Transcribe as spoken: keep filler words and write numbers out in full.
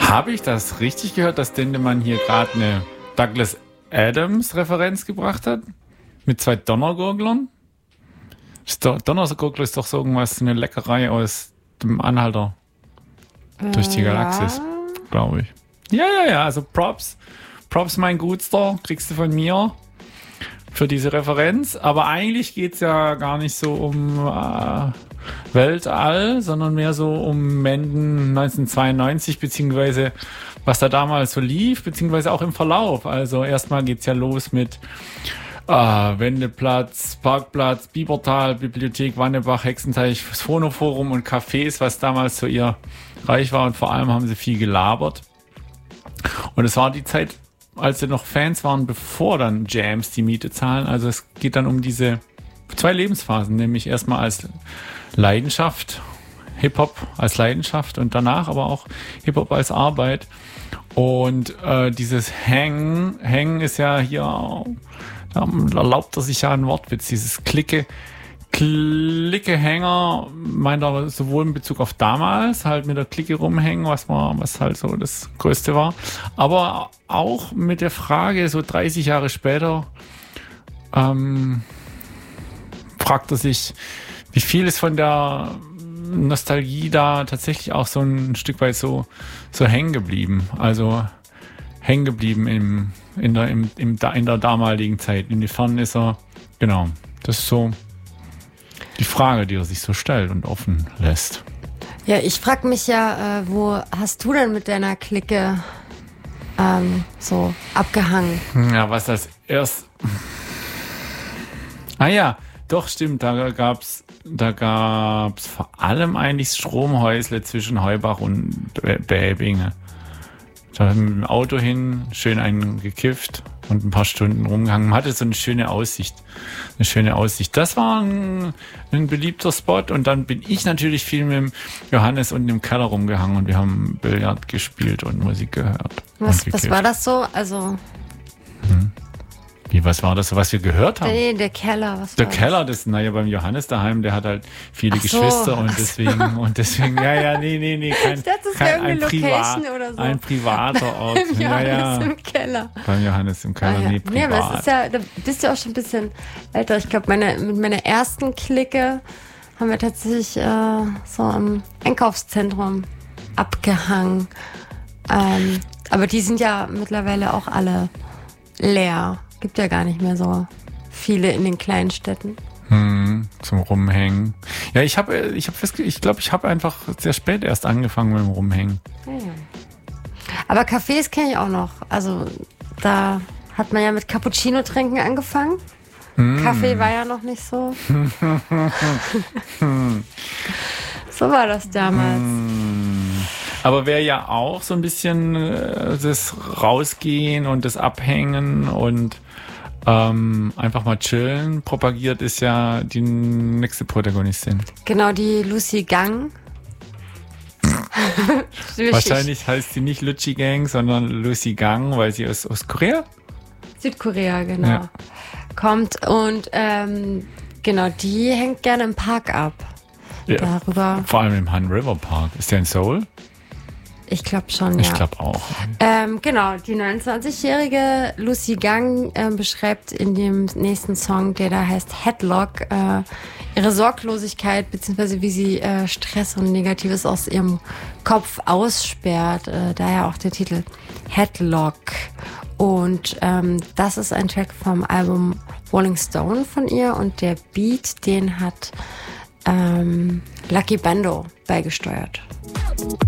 Habe ich das richtig gehört, dass Dendemann hier gerade eine Douglas Adams-Referenz gebracht hat? Mit zwei Donnergurglern? Donnergurgler ist doch so irgendwas, eine Leckerei aus dem Anhalter äh, durch die Galaxis, ja. Glaube ich. Ja, ja, ja, also Props. Props, mein Gutster, kriegst du von mir für diese Referenz. Aber eigentlich geht's ja gar nicht so um äh, Weltall, sondern mehr so um Menden neunzehnhundertzweiundneunzig, beziehungsweise was da damals so lief, beziehungsweise auch im Verlauf. Also erstmal geht's ja los mit äh, Wendeplatz, Parkplatz, Biebertal, Bibliothek, Wannebach, Hexenteich, das Phonoforum und Cafés, was damals so ihr Reich war. Und vor allem haben sie viel gelabert. Und es war die Zeit, als sie noch Fans waren, bevor dann Jams die Miete zahlen. Also es geht dann um diese zwei Lebensphasen, nämlich erstmal als Leidenschaft, Hip-Hop als Leidenschaft und danach aber auch Hip-Hop als Arbeit. Und äh, dieses Hängen, Hängen ist ja hier, da erlaubt er sich ja einen Wortwitz, dieses Clique, Clique-Hänger, meint er sowohl in Bezug auf damals, halt mit der Clique rumhängen, was war, was halt so das Größte war, aber auch mit der Frage, so dreißig Jahre später, ähm, fragt er sich, wie viel ist von der Nostalgie da tatsächlich auch so ein Stück weit so, so hängen geblieben, also hängen geblieben im, in der, im, im, in der damaligen Zeit. Inwiefern ist er, genau, das ist so die Frage, die er sich so stellt und offen lässt. Ja, ich frage mich ja, äh, wo hast du denn mit deiner Clique ähm, so abgehangen? Ja, was das erst... Ah ja, doch, stimmt, da gab's da gab's vor allem eigentlich Stromhäusle zwischen Heubach und Bäbinge. Da mit dem Auto hin, schön einen gekifft und ein paar Stunden rumgehangen. Man hatte so eine schöne Aussicht. Eine schöne Aussicht. Das war ein, ein beliebter Spot. Und dann bin ich natürlich viel mit dem Johannes unten im Keller rumgehangen und wir haben Billard gespielt und Musik gehört. Was, was war das so? Also. Hm. Wie, was war das, was wir gehört haben? Nee, der Keller. Was der war Keller, das? das, naja, beim Johannes daheim, der hat halt viele Ach Geschwister so. und deswegen, so. und deswegen, ja, ja, nee, nee, nee, kein, ich dachte, das kein ein, Privat, oder so. ein privater Ort. Beim ja, Johannes ja. im Keller. Beim Johannes im Keller, ah, ja. nee, privat. Nee, aber es ist ja, da bist du auch schon ein bisschen älter. Ich glaube, meine, mit meiner ersten Clique haben wir tatsächlich äh, so im Einkaufszentrum abgehangen. Ähm, aber die sind ja mittlerweile auch alle leer. Gibt ja gar nicht mehr so viele in den kleinen Städten. Hm, zum Rumhängen. Ja, ich habe, ich habe festge- ich glaube, ich habe einfach sehr spät erst angefangen mit dem Rumhängen. Ja. Aber Cafés kenne ich auch noch. Also da hat man ja mit Cappuccino trinken angefangen. Mm. Kaffee war ja noch nicht so. So war das damals. Mm. Aber wer ja auch so ein bisschen äh, das Rausgehen und das Abhängen und ähm, einfach mal chillen propagiert, ist ja die nächste Protagonistin. Genau, die Lucy Gang. Wahrscheinlich heißt sie nicht Lucy Gang, sondern Lucy Gang, weil sie aus, aus Korea? Südkorea, genau. Ja. Kommt und ähm, genau, die hängt gerne im Park ab. Ja, Darüber. Vor allem im Han River Park. Ist der in Seoul? Ich glaube schon, ich ja. Ich glaube auch. Ähm, genau, die neunundzwanzigjährige Lucy Gang äh, beschreibt in dem nächsten Song, der da heißt Headlock, äh, ihre Sorglosigkeit, beziehungsweise wie sie äh, Stress und Negatives aus ihrem Kopf aussperrt. Äh, daher auch der Titel Headlock. Und ähm, das ist ein Track vom Album Rolling Stone von ihr und der Beat, den hat ähm, Lucky Bando beigesteuert.